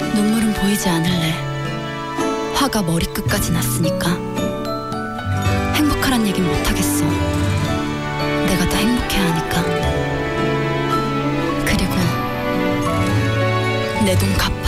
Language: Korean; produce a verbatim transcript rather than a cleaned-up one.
눈물은 보이지 않을래. 화가 머리끝까지 났으니까. 행복하란 얘긴 못하겠어. 내가 더 행복해야 하니까. 그리고 내 돈 갚아.